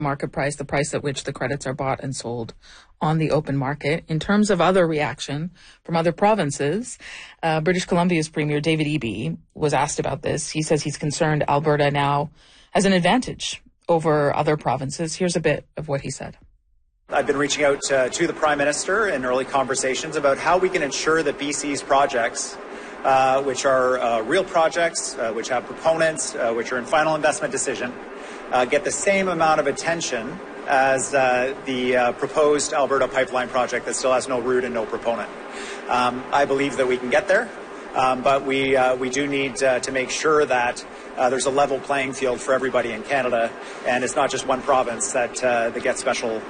market price, the price at which the credits are bought and sold on the open market. In terms of other reaction from other provinces, British Columbia's Premier David Eby was asked about this. He says he's concerned Alberta now has an advantage over other provinces. Here's a bit of what he said. I've been reaching out to the Prime Minister in early conversations about how we can ensure that BC's projects, which are real projects, which have proponents, which are in final investment decision, get the same amount of attention as the proposed Alberta pipeline project that still has no route and no proponent. I believe that we can get there, but we do need to make sure that there's a level playing field for everybody in Canada, and it's not just one province that gets special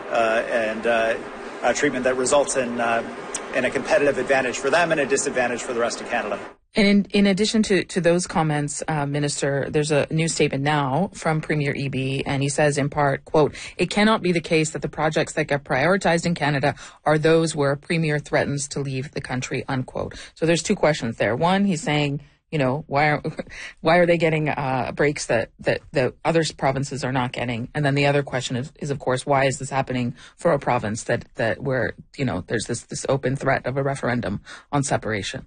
and treatment that results in a competitive advantage for them and a disadvantage for the rest of Canada. And in addition to those comments, Minister, there's a new statement now from Premier Eby, and he says in part, quote, "It cannot be the case that the projects that get prioritized in Canada are those where a premier threatens to leave the country," unquote. So there's two questions there. One, he's saying, you know, why are they getting breaks that the other provinces are not getting? And then the other question is of course, why is this happening for a province that where, you know, there's this open threat of a referendum on separation?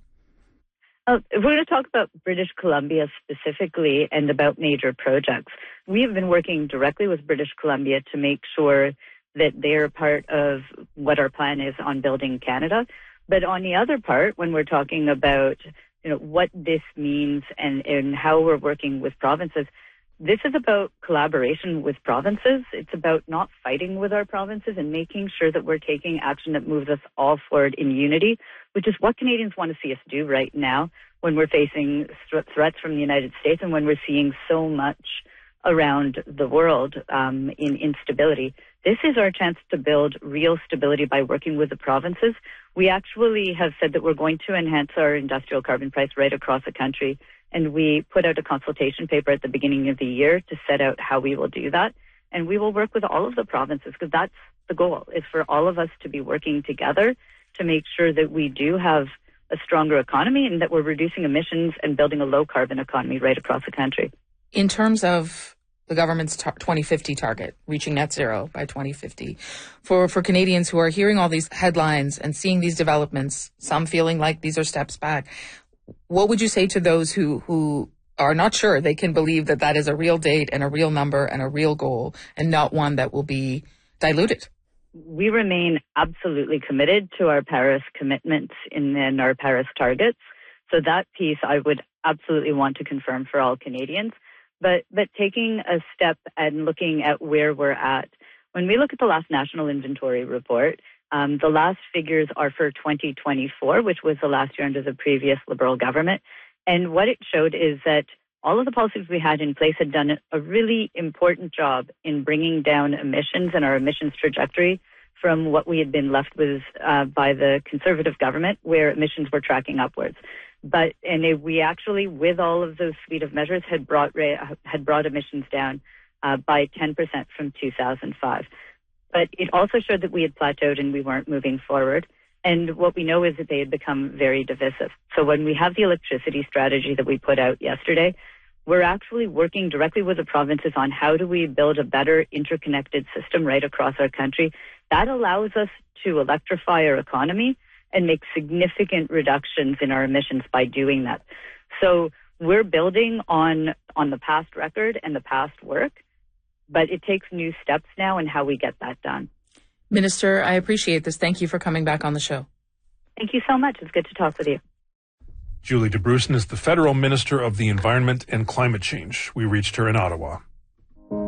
If we're going to talk about British Columbia specifically and about major projects, we have been working directly with British Columbia to make sure that they're part of what our plan is on building Canada. But on the other part, when we're talking about, you know, what this means and how we're working with provinces, this is about collaboration with provinces. It's about not fighting with our provinces and making sure that we're taking action that moves us all forward in unity, which is what Canadians want to see us do right now when we're facing threats from the United States and when we're seeing so much around the world in instability. This is our chance to build real stability by working with the provinces. We actually have said that we're going to enhance our industrial carbon price right across the country. And we put out a consultation paper at the beginning of the year to set out how we will do that. And we will work with all of the provinces because that's the goal, is for all of us to be working together to make sure that we do have a stronger economy and that we're reducing emissions and building a low carbon economy right across the country. In terms of the government's 2050 target, reaching net zero by 2050, for Canadians who are hearing all these headlines and seeing these developments, some feeling like these are steps back, what would you say to those who are not sure they can believe that that is a real date and a real number and a real goal and not one that will be diluted? We remain absolutely committed to our Paris commitments and our Paris targets. So that piece I would absolutely want to confirm for all Canadians. But taking a step and looking at where we're at, when we look at the last National Inventory Report, the last figures are for 2024, which was the last year under the previous Liberal government. And what it showed is that all of the policies we had in place had done a really important job in bringing down emissions and our emissions trajectory from what we had been left with by the Conservative government, where emissions were tracking upwards. We actually, with all of those suite of measures, had brought emissions down by 10% from 2005. But it also showed that we had plateaued and we weren't moving forward. And what we know is that they had become very divisive. So when we have the electricity strategy that we put out yesterday, we're actually working directly with the provinces on how do we build a better interconnected system right across our country. That allows us to electrify our economy and make significant reductions in our emissions by doing that. So we're building on the past record and the past work, but it takes new steps now in how we get that done. Minister, I appreciate this. Thank you for coming back on the show. Thank you so much. It's good to talk with you. Julie DeBrusen is the Federal Minister of the Environment and Climate Change. We reached her in Ottawa.